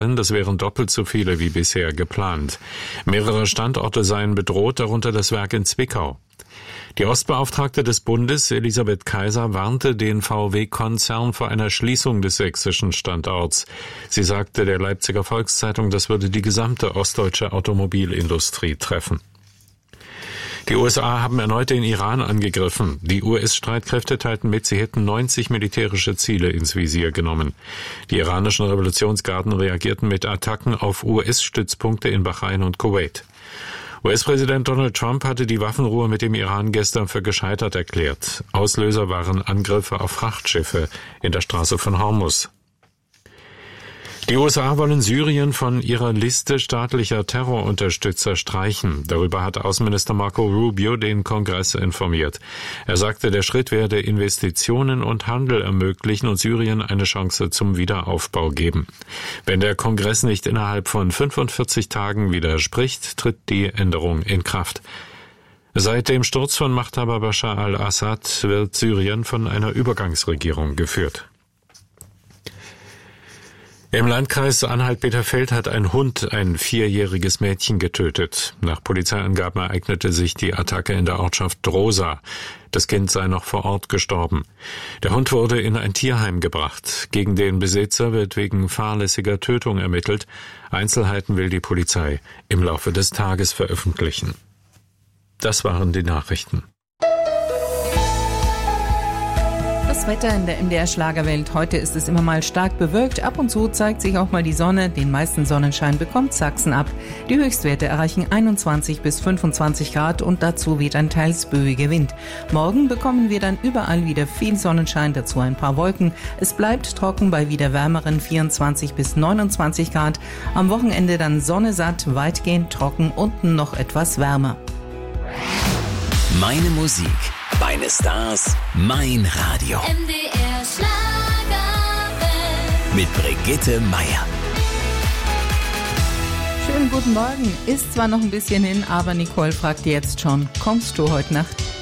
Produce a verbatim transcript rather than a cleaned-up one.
Das wären doppelt so viele wie bisher geplant. Mehrere Standorte seien bedroht, darunter das Werk in Zwickau. Die Ostbeauftragte des Bundes, Elisabeth Kaiser, warnte den V W-Konzern vor einer Schließung des sächsischen Standorts. Sie sagte der Leipziger Volkszeitung, das würde die gesamte ostdeutsche Automobilindustrie treffen. Die U S A haben erneut den Iran angegriffen. Die U S-Streitkräfte teilten mit, sie hätten neunzig militärische Ziele ins Visier genommen. Die iranischen Revolutionsgarden reagierten mit Attacken auf U S-Stützpunkte in Bahrain und Kuwait. U S-Präsident Donald Trump hatte die Waffenruhe mit dem Iran gestern für gescheitert erklärt. Auslöser waren Angriffe auf Frachtschiffe in der Straße von Hormuz. Die U S A wollen Syrien von ihrer Liste staatlicher Terrorunterstützer streichen. Darüber hat Außenminister Marco Rubio den Kongress informiert. Er sagte, der Schritt werde Investitionen und Handel ermöglichen und Syrien eine Chance zum Wiederaufbau geben. Wenn der Kongress nicht innerhalb von fünfundvierzig Tagen widerspricht, tritt die Änderung in Kraft. Seit dem Sturz von Machthaber Bashar al-Assad wird Syrien von einer Übergangsregierung geführt. Im Landkreis Anhalt-Bitterfeld hat ein Hund ein vierjähriges Mädchen getötet. Nach Polizeiangaben ereignete sich die Attacke in der Ortschaft Drosa. Das Kind sei noch vor Ort gestorben. Der Hund wurde in ein Tierheim gebracht. Gegen den Besitzer wird wegen fahrlässiger Tötung ermittelt. Einzelheiten will die Polizei im Laufe des Tages veröffentlichen. Das waren die Nachrichten. Das Wetter in der M D R-Schlagerwelt. Heute ist es immer mal stark bewölkt. Ab und zu zeigt sich auch mal die Sonne. Den meisten Sonnenschein bekommt Sachsen ab. Die Höchstwerte erreichen einundzwanzig bis fünfundzwanzig Grad und dazu weht ein teils böiger Wind. Morgen bekommen wir dann überall wieder viel Sonnenschein, dazu ein paar Wolken. Es bleibt trocken bei wieder wärmeren vierundzwanzig bis neunundzwanzig Grad. Am Wochenende dann Sonne satt, weitgehend trocken und noch etwas wärmer. Meine Musik, meine Stars, mein Radio. M D R Schlagerwelt. Mit Brigitte Meier. Schönen guten Morgen. Ist zwar noch ein bisschen hin, aber Nicole fragt jetzt schon, kommst du heute Nacht?